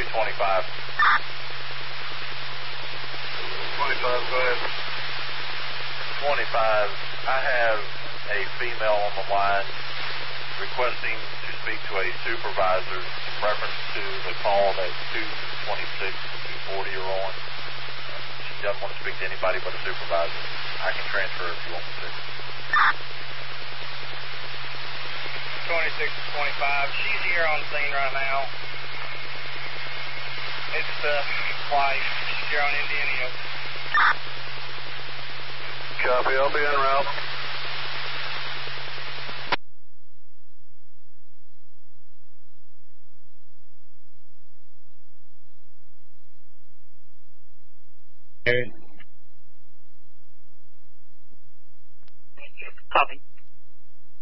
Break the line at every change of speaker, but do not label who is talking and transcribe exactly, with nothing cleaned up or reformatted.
twenty-five.
twenty-five, go ahead.
twenty-five, I have a female on the line requesting to speak to a supervisor in reference to the call that two twenty-six and two forty are on. She doesn't want to speak to anybody but a supervisor. I can transfer if you want me to.
twenty-six to twenty-five, she's here on scene right now. It's the wife. She's here on Indiana.
Copy, I'll be en route.
Copy.